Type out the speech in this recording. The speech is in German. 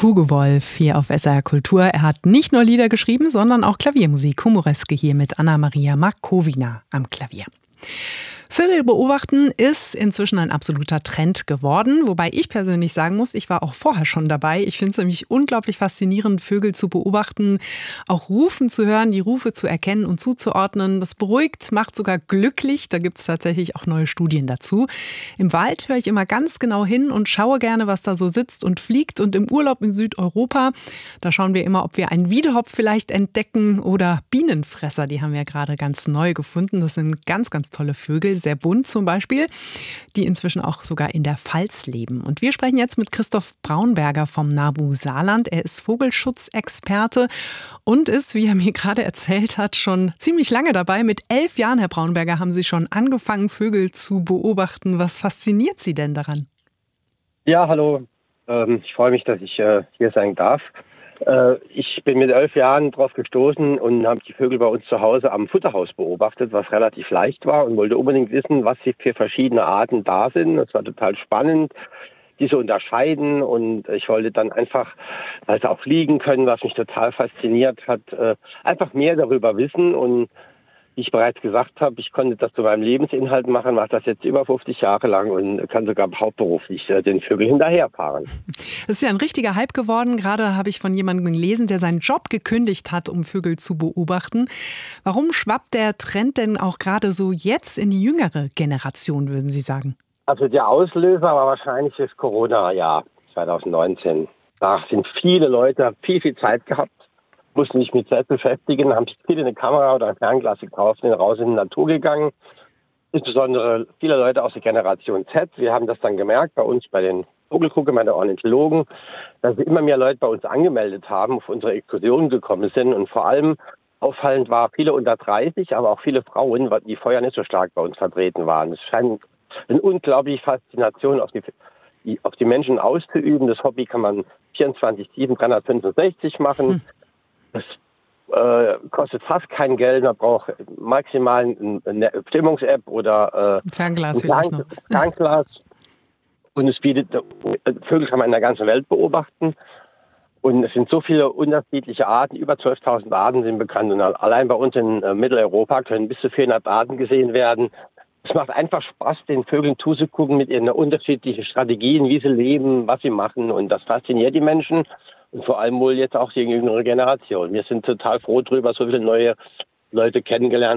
Hugo Wolf hier auf SR Kultur. Er hat nicht nur Lieder geschrieben, sondern auch Klaviermusik, Humoreske hier mit Anna-Maria Markowina am Klavier. Vögel beobachten ist inzwischen ein absoluter Trend geworden, wobei ich persönlich sagen muss, ich war auch vorher schon dabei. Ich finde es nämlich unglaublich faszinierend, Vögel zu beobachten, auch Rufen zu hören, die Rufe zu erkennen und zuzuordnen. Das beruhigt, macht sogar glücklich. Da gibt es tatsächlich auch neue Studien dazu. Im Wald höre ich immer ganz genau hin und schaue gerne, was da so sitzt und fliegt. Und im Urlaub in Südeuropa, da schauen wir immer, ob wir einen Wiedehopf vielleicht entdecken oder Bienenfresser. Die haben wir gerade ganz neu gefunden. Das sind ganz, ganz tolle Vögel. Sehr bunt zum Beispiel, die inzwischen auch sogar in der Pfalz leben. Und wir sprechen jetzt mit Christoph Braunberger vom NABU Saarland. Er ist Vogelschutzexperte und ist, wie er mir gerade erzählt hat, schon ziemlich lange dabei. Mit 11 Jahren, Herr Braunberger, haben Sie schon angefangen, Vögel zu beobachten. Was fasziniert Sie denn daran? Ja, hallo. Ich freue mich, dass ich hier sein darf. Ich bin mit 11 Jahren drauf gestoßen und habe die Vögel bei uns zu Hause am Futterhaus beobachtet, was relativ leicht war, und wollte unbedingt wissen, was für verschiedene Arten da sind. Das war total spannend, die zu unterscheiden, und ich wollte dann einfach, weil sie auch fliegen können, was mich total fasziniert hat, einfach mehr darüber wissen. Und wie ich bereits gesagt habe, ich konnte das zu meinem Lebensinhalt machen, mache das jetzt über 50 Jahre lang und kann sogar hauptberuflich den Vögeln hinterherfahren. Das ist ja ein richtiger Hype geworden. Gerade habe ich von jemandem gelesen, der seinen Job gekündigt hat, um Vögel zu beobachten. Warum schwappt der Trend denn auch gerade so jetzt in die jüngere Generation, würden Sie sagen? Also der Auslöser war wahrscheinlich das Corona-Jahr 2019. Da sind viele Leute, viel Zeit gehabt, mussten sich mit selbst beschäftigen, haben sich viele eine Kamera oder ein Fernglas gekauft, sind raus in die Natur gegangen. Insbesondere viele Leute aus der Generation Z. Wir haben das dann gemerkt bei uns, bei den Vogelgucker, bei den Ornithologen, dass immer mehr Leute bei uns angemeldet haben, auf unsere Exkursionen gekommen sind. Und vor allem auffallend war, viele unter 30, aber auch viele Frauen, die vorher nicht so stark bei uns vertreten waren. Es scheint eine unglaubliche Faszination auf die Menschen auszuüben. Das Hobby kann man 24/7, 365 machen. Das kostet fast kein Geld. Man braucht maximal eine Bestimmungs-App oder Fernglas ein vielleicht noch. Fernglas. Und es bietet, Vögel kann man in der ganzen Welt beobachten. Und es sind so viele unterschiedliche Arten, über 12.000 Arten sind bekannt. Und allein bei uns in Mitteleuropa können bis zu 400 Arten gesehen werden. Es macht einfach Spaß, den Vögeln zuzugucken mit ihren unterschiedlichen Strategien, wie sie leben, was sie machen. Und das fasziniert die Menschen und vor allem wohl jetzt auch die jüngere Generation. Wir sind total froh drüber, so viele neue Leute kennengelernt